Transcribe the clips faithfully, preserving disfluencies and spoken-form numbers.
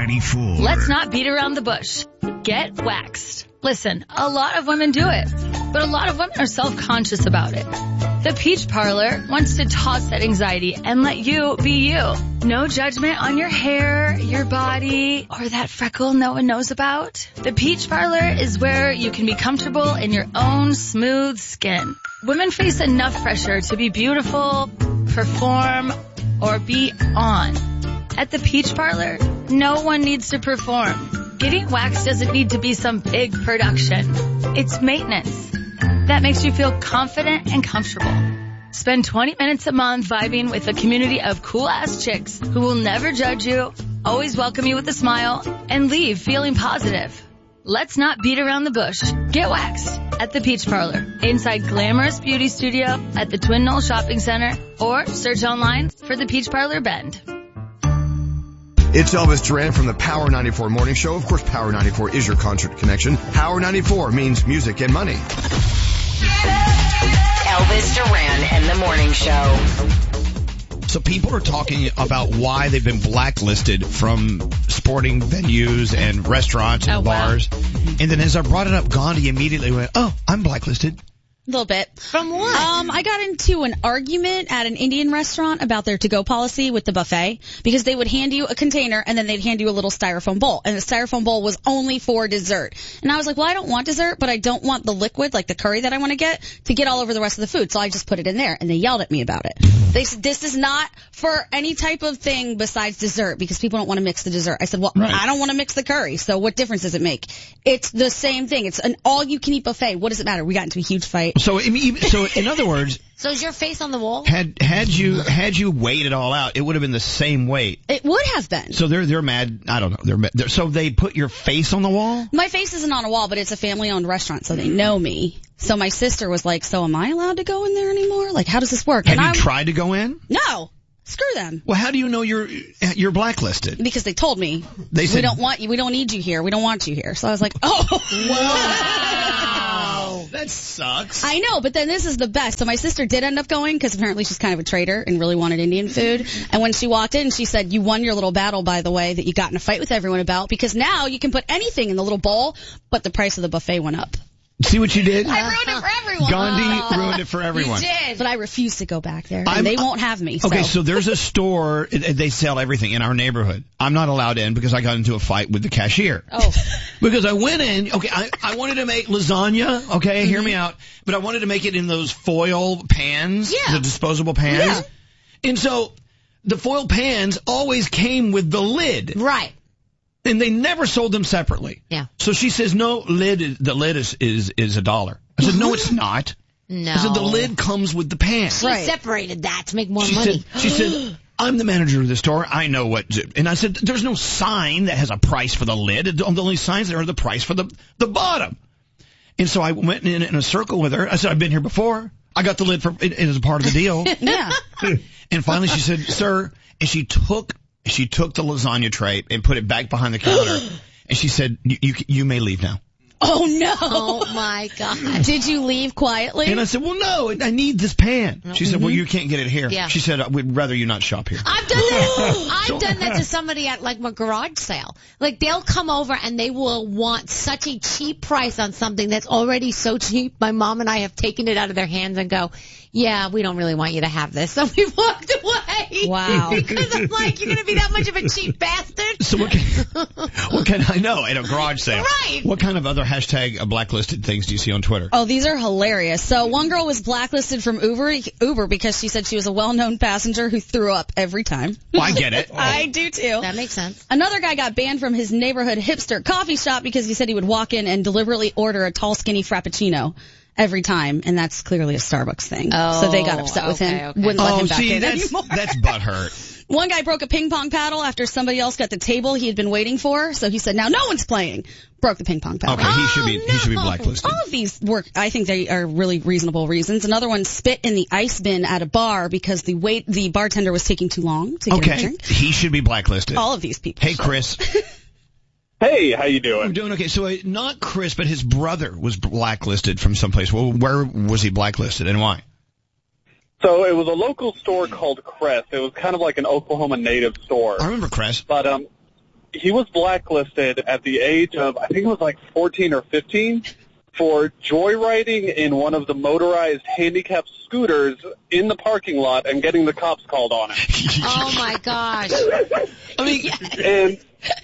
ninety-four. Let's not beat around the bush. Get waxed. Listen, a lot of women do it, but a lot of women are self-conscious about it. The Peach Parlor wants to toss that anxiety and let you be you. No judgment on your hair, your body, or that freckle no one knows about. The Peach Parlor is where you can be comfortable in your own smooth skin. Women face enough pressure to be beautiful, perform, or be on. At the Peach Parlor, no one needs to perform. Getting waxed doesn't need to be some big production. It's maintenance that makes you feel confident and comfortable. Spend twenty minutes a month vibing with a community of cool-ass chicks who will never judge you, always welcome you with a smile, and leave feeling positive. Let's not beat around the bush. Get waxed at the Peach Parlor, inside Glamorous Beauty Studio at the Twin Knoll Shopping Center, or search online for the Peach Parlor Bend. It's Elvis Duran from the Power ninety-four Morning Show. Of course, Power ninety-four is your concert connection. Power ninety-four means music and money. Elvis Duran and the Morning Show. So people are talking about why they've been blacklisted from sporting venues and restaurants and oh, bars. Wow. And then as I brought it up, Gandhi immediately went, oh, I'm blacklisted. A little bit. From what? Um, I got into an argument at an Indian restaurant about their to-go policy with the buffet because they would hand you a container and then they'd hand you a little styrofoam bowl. And the styrofoam bowl was only for dessert. And I was like, well, I don't want dessert, but I don't want the liquid, like the curry that I want to get, to get all over the rest of the food. So I just put it in there. And they yelled at me about it. They said, this is not for any type of thing besides dessert because people don't want to mix the dessert. I said, well, right. I don't want to mix the curry. So what difference does it make? It's the same thing. It's an all-you-can-eat buffet. What does it matter? We got into a huge fight. So, so in other words, so is your face on the wall? Had had you had you weighed it all out, it would have been the same weight. It would have been. So they're they're mad. I don't know. They're, mad. They're so they put your face on the wall. My face isn't on a wall, but it's a family-owned restaurant, so they know me. So my sister was like, "So am I allowed to go in there anymore? Like, how does this work?" Have and you I, tried to go in? No. Screw them. Well, how do you know you're you're blacklisted? Because they told me. They said, we don't want you. We don't need you here. We don't want you here. So I was like, oh. Wow. That sucks. I know, but then this is the best. So my sister did end up going because apparently she's kind of a traitor and really wanted Indian food. And when she walked in, she said, you won your little battle, by the way, that you got in a fight with everyone about because now you can put anything in the little bowl, but the price of the buffet went up. See what you did? I ruined it for everyone. Gandhi oh. ruined it for everyone. You did. But I refuse to go back there, and I'm, they won't have me. Okay, so. so there's a store, they sell everything in our neighborhood. I'm not allowed in because I got into a fight with the cashier. Oh. Because I went in, okay, I, I wanted to make lasagna, okay, mm-hmm. hear me out, but I wanted to make it in those foil pans, yeah. the disposable pans. Yeah. And so the foil pans always came with the lid. Right. And they never sold them separately. Yeah. So she says, no, lid, is, the lid is, is, is a dollar. I said, no, it's not. No. I said, the lid comes with the pan. She right. separated that to make more she money. Said, she said, I'm the manager of the store. I know what. And I said, there's no sign that has a price for the lid. The only signs there are the price for the, the bottom. And so I went in, in a circle with her. I said, I've been here before. I got the lid for it, it was a part of the deal. Yeah. And finally she said, sir, and she took she took the lasagna tray and put it back behind the counter. And she said, you, you, you may leave now. Oh, no. Oh, my God. Did you leave quietly? And I said, well, no, I need this pan. She said, mm-hmm. well, you can't get it here. Yeah. She said, we'd rather you not shop here. I've done that. I've done that to somebody at, like, my garage sale. Like, they'll come over and they will want such a cheap price on something that's already so cheap. My mom and I have taken it out of their hands and go, yeah, we don't really want you to have this. So we walked away. Wow. Because I'm like, you're going to be that much of a cheap bastard? So what can, what can I know at a garage sale? Right. What kind of other hashtag blacklisted things do you see on Twitter? Oh, these are hilarious. So one girl was blacklisted from Uber Uber because she said she was a well-known passenger who threw up every time. Well, I get it. I do too. That makes sense. Another guy got banned from his neighborhood hipster coffee shop because he said he would walk in and deliberately order a tall, skinny frappuccino every time, and that's clearly a Starbucks thing. Oh, so they got upset with okay, him, okay. wouldn't let Oh, him back see, in that's, anymore. that's butthurt. One guy broke a ping pong paddle after somebody else got the table he had been waiting for, so he said, now no one's playing. Broke the ping pong paddle. Okay, he should be Oh, he should be no. blacklisted. All of these work, I think they are really reasonable reasons. Another one, spit in the ice bin at a bar because the wait the bartender was taking too long to get Okay, a drink. he should be blacklisted. All of these people. Hey, Chris. Hey, how you doing? I'm doing okay. So uh, not Chris, but his brother was blacklisted from someplace. Well, where was he blacklisted and why? So it was a local store called Crest. It was kind of like an Oklahoma native store. I remember Crest. But um, he was blacklisted at the age of, I think it was like fourteen or fifteen, for joyriding in one of the motorized handicapped scooters in the parking lot and getting the cops called on him. Oh, my gosh. I mean, And,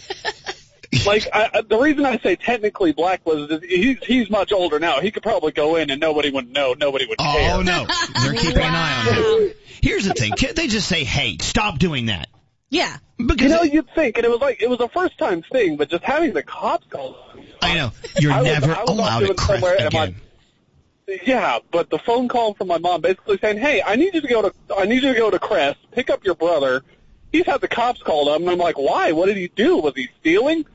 like, I, the reason I say technically blacklisted is he's, he's much older now. He could probably go in and nobody would know. Nobody would care. oh, no. They're keeping an eye on him. Here's the thing. Can't they just say, hey, stop doing that? Yeah. Because You know, you'd think, and it was like, it was a first time thing, but just having the cops call. I know. You're I was- never I was allowed doing at Crest somewhere and my- again. Yeah, but the phone call from my mom basically saying, "Hey, I need you to go to I need you to go to Crest, pick up your brother. He's had the cops called him." And I'm like, "Why? What did he do? Was he stealing?"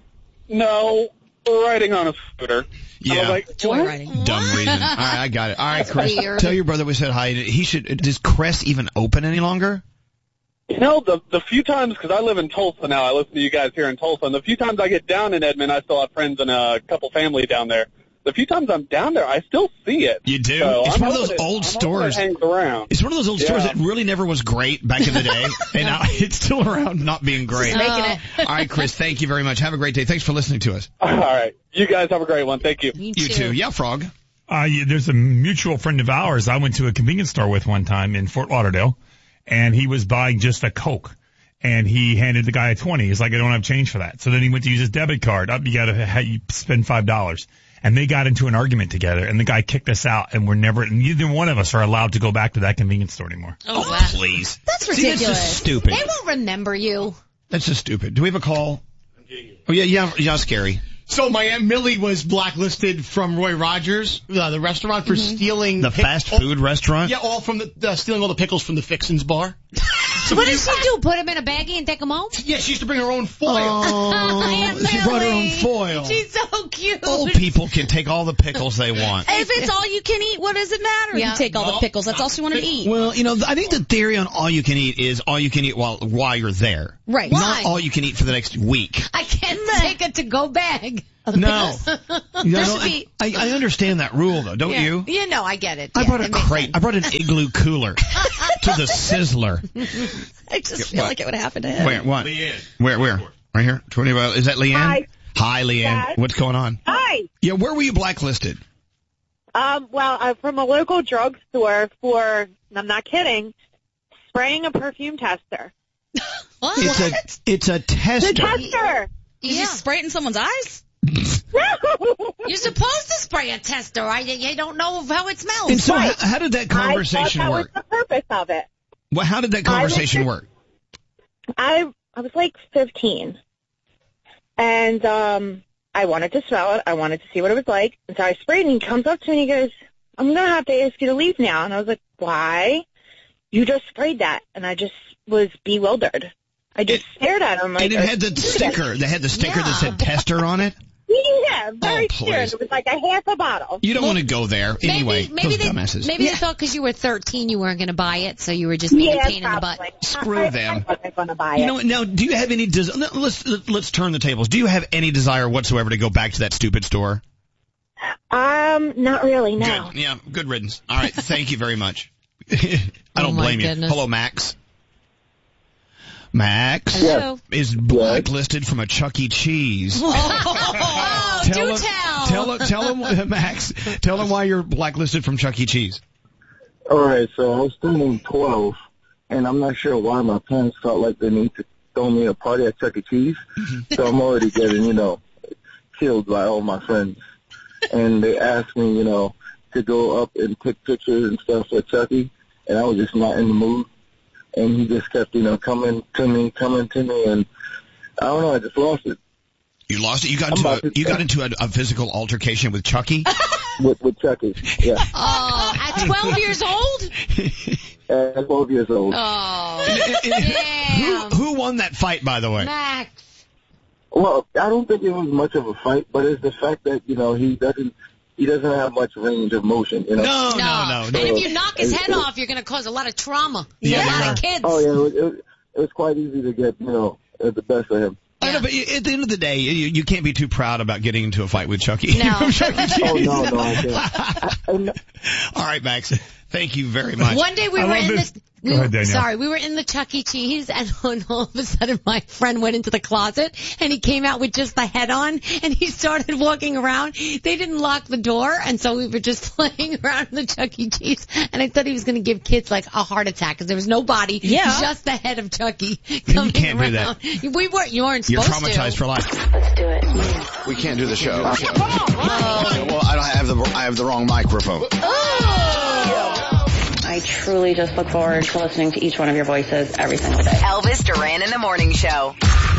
"No, riding on a scooter." Yeah. I was like, Joyriding. Dumb reason. All right, I got it. All right, That's Chris. weird. Tell your brother we said hi. He should. Does Crest even open any longer? You know, the the few times, because I live in Tulsa now, I listen to you guys here in Tulsa, and the few times I get down in Edmond, I still have friends and a couple family down there. The few times I'm down there, I still see it. You do? So It's I'm one of hoping those it- old I'm hoping stores. It hangs around. It's one of those old stores Yeah. that really never was great back in the day, and now it's still around not being great. Making it. All right, Chris, thank you very much. Have a great day. Thanks for listening to us. All right. You guys have a great one. Thank you. Me You too. Yeah, Frog. Uh, yeah, there's a mutual friend of ours I went to a convenience store with one time in Fort Lauderdale, and he was buying just a Coke. And he handed the guy a twenty. He's like, I don't have change for that. So then he went to use his debit card. Up, you gotta ha- you spend five dollars. And they got into an argument together, and the guy kicked us out, and we're never, neither one of us are allowed to go back to that convenience store anymore. Oh, wow. Please. That's See, that's ridiculous. just stupid. They won't remember you. That's just stupid. Do we have a call? Oh, yeah, yeah, yeah, scary. So my Aunt Millie was blacklisted from Roy Rogers, uh, the restaurant, for stealing The pick- fast all- food restaurant? Yeah, all from the uh, stealing all the pickles from the Fixins bar. So What you- did she do? Put them in a baggie and take them home? Yeah, she used to bring her own foil. Aunt she brought her own Millie. foil. She's so cute. Old people can take all the pickles they want. If it's all you can eat, what does it matter? Yeah. You take all the No. pickles. That's all she wanted to eat. Well, you know, I think the theory on all you can eat is all you can eat while while you're there. Right. Why? Not all you can eat for the next week. I can't take a to-go bag. of No. pickles. You know, should be- I, I understand that rule, though, don't Yeah. you? You know, I get it. I Yeah, brought a it makes crate. sense. I brought an igloo cooler to the Sizzler. I just feel What? like it would happen to him. Where? What? Where? Where? Right here. Twenty. Is that Leanne? Hi. Hi, Leanne. Dad. What's going on? Hi. Yeah. Where were you blacklisted? Um, well, I'm from a local drugstore for, I'm not kidding, spraying a perfume tester. What? It's a. It's a The tester. tester! You Yeah. just spray it in someone's eyes? You're supposed to spray a tester. I, you don't know how it smells. And so, Right. how, how did that conversation I thought that work? was the purpose of it. Well, how did that conversation I was- work? I I was like fifteen, and um, I wanted to smell it. I wanted to see what it was like, and so I sprayed. And he comes up to me and he goes, "I'm gonna have to ask you to leave now." And I was like, "Why? You just sprayed that." And I just was bewildered. I just stared at him like. And it had the sticker. They had the sticker that said tester on it. Yeah, very Oh, scared. please. It was like a half a bottle. You don't want to go there anyway. Maybe, maybe those they, dumbasses. maybe they thought because you were thirteen you weren't going to buy it, so you were just being Yeah, a pain in the butt. probably. Screw I, them. I wasn't going to buy You it. know what? Now, do you have any? Des- no, let's let's turn the tables. Do you have any desire whatsoever to go back to that stupid store? um, not really. No. Good. Yeah. Good riddance. All right. Thank you very much. I don't Oh, my blame you. goodness. Hello, Max. Max Hello. is blacklisted from a Chuck E. Cheese. Oh, Tell do him, tell. tell him, tell him, Max. Tell him why you're blacklisted from Chuck E. Cheese. All right, so I was turning twelve, and I'm not sure why my parents felt like they need to throw me a party at Chuck E. Cheese. So I'm already getting, you know, killed by all my friends. And they asked me, you know, to go up and take pictures and stuff at Chuck E., and I was just not in the mood. And he just kept, you know, coming to me, coming to me, and I don't know, I just lost it You lost it. You got I'm into a, about to- you got into a, a physical altercation with Chucky. with, with Chuck E., yeah, Oh, at twelve years old? at twelve years old. Oh, who, damn. who won that fight, by the way? Max. Well, I don't think it was much of a fight, but it's the fact that, you know, he doesn't, he doesn't have much range of motion, you know. No, no, no, And no. if you knock his head off, you're going to cause a lot of trauma. Yeah, a you're lot right. of kids. Oh, yeah, it was, it was, it was quite easy to get, you know, uh, the best of him. I know, but at the end of the day, you, you can't be too proud about getting into a fight with Chucky. No. From Chuck E. Cheese. Oh, no, no, I can't. I, I, All right, Max. Thank you very much. One day we I were love in this. this. Go We, ahead, Danielle. sorry, we were in the Chuck E. Cheese, and all of a sudden my friend went into the closet, and he came out with just the head on, and he started walking around. They didn't lock the door, and so we were just playing around in the Chuck E. Cheese, and I thought he was going to give kids like a heart attack because there was no body, Yeah. just the head of Chucky coming can't do around. that. We weren't. You weren't You're supposed traumatized to. for life. Let's do it. We can't do the show. Well, I don't have the I have the wrong microphone. I truly just look forward to listening to each one of your voices every single day. Elvis Duran in the Morning Show.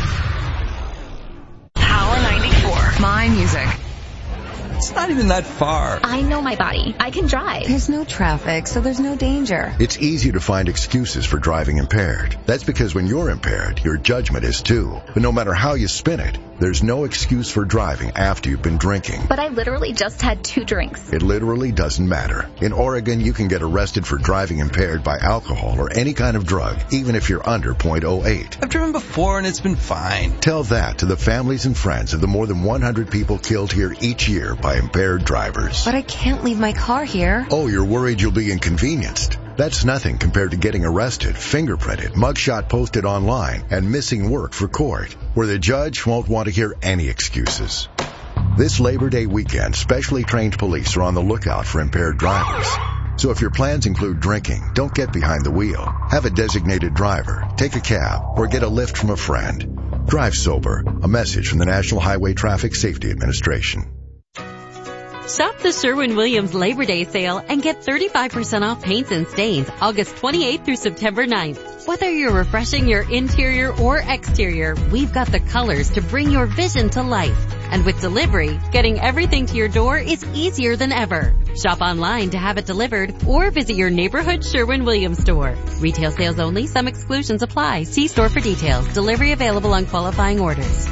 Power ninety-four. My music. It's not even that far. I know my body. I can drive. There's no traffic, so there's no danger. It's easy to find excuses for driving impaired. That's because when you're impaired, your judgment is too. But no matter how you spin it, there's no excuse for driving after you've been drinking. But I literally just had two drinks. It literally doesn't matter. In Oregon, you can get arrested for driving impaired by alcohol or any kind of drug, even if you're under point oh eight. I've driven before and it's been fine. Tell that to the families and friends of the more than one hundred people killed here each year by impaired drivers. But I can't leave my car here. Oh, you're worried you'll be inconvenienced? That's nothing compared to getting arrested, fingerprinted, mugshot posted online, and missing work for court, where the judge won't want to hear any excuses. This Labor Day weekend, specially trained police are on the lookout for impaired drivers. So if your plans include drinking, don't get behind the wheel. Have a designated driver, take a cab, or get a lift from a friend. Drive sober. A message from the National Highway Traffic Safety Administration. Shop the Sherwin-Williams Labor Day sale and get thirty-five percent off paints and stains August twenty-eighth through September ninth. Whether you're refreshing your interior or exterior, we've got the colors to bring your vision to life. And with delivery, getting everything to your door is easier than ever. Shop online to have it delivered or visit your neighborhood Sherwin-Williams store. Retail sales only. Some exclusions apply. See store for details. Delivery available on qualifying orders.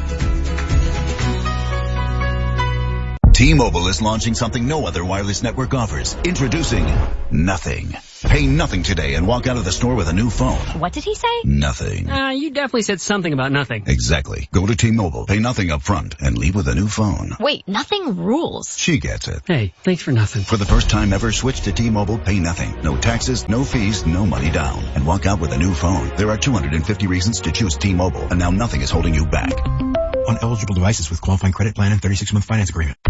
T-Mobile is launching something no other wireless network offers. Introducing Nothing. Pay nothing today and walk out of the store with a new phone. What did he say? Nothing. Uh, you definitely said something about nothing. Exactly. Go to T-Mobile, pay nothing up front, and leave with a new phone. Wait, nothing rules. She gets it. Hey, thanks for nothing. For the first time ever, switch to T-Mobile, pay nothing. No taxes, no fees, no money down. And walk out with a new phone. There are two hundred fifty reasons to choose T-Mobile, and now nothing is holding you back. On eligible devices with qualifying credit plan and thirty-six month finance agreement.